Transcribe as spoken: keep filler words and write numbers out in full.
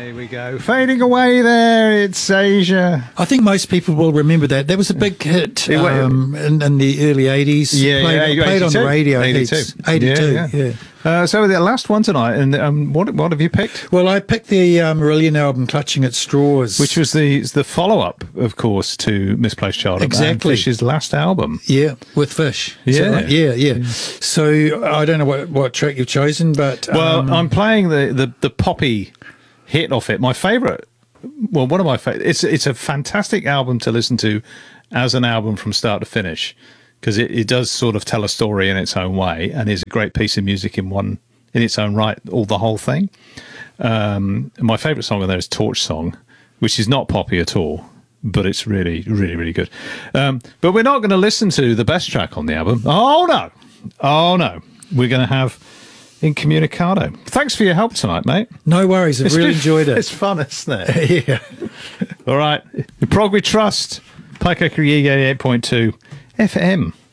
There we go. Fading away there, it's Asia. I think most people will remember that. That was a big hit um, in, in the early eighties. Yeah, played, yeah, played on the radio. eighty-two. eighty-two, yeah. yeah. yeah. Uh, so the last one tonight, and um, what what have you picked? Well, I picked the um, Marillion album, Clutching at Straws. Which was the the follow-up, of course, to Misplaced Childhood. Exactly. Fish's last album. Yeah, with Fish. Yeah. Right? yeah. Yeah, yeah. So I don't know what, what track you've chosen, but... Well, um, I'm playing the, the, the poppy hit off it. My favourite, well, one of my favourite, it's, it's a fantastic album to listen to as an album from start to finish, because it, it does sort of tell a story in its own way and is a great piece of music in one in its own right, all the whole thing. Um, my favourite song on there is Torch Song, which is not poppy at all, but it's really, really, really good. Um, but we're not going to listen to the best track on the album. Oh, no. Oh, no. We're going to have Incommunicado. Thanks for your help tonight, mate. No worries. I've It's really been- enjoyed it. It's fun, isn't it? yeah. All right. The Prog we trust. Pike Echo eighty-eight point two F M.